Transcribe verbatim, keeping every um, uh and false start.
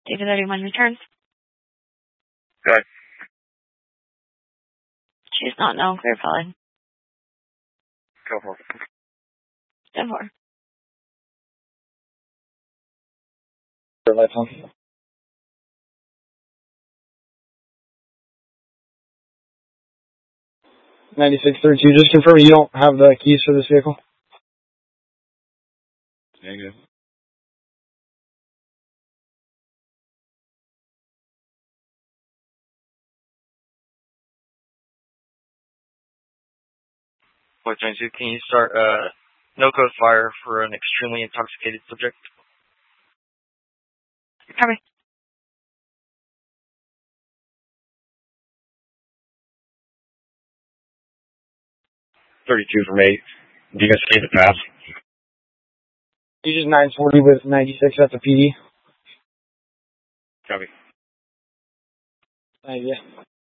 David thirty-one returns. Good. She's not known. Clear pilot. Go for it. ten four. Lights on. ninety-six thirty-two, just confirm you don't have the keys for this vehicle? Negative. four twenty-two, can you start uh, no code fire for an extremely intoxicated subject? Copy. thirty-two from eight. Do you guys see the path? You just nine forty with ninety-six at the P D. Copy. Uh, yeah.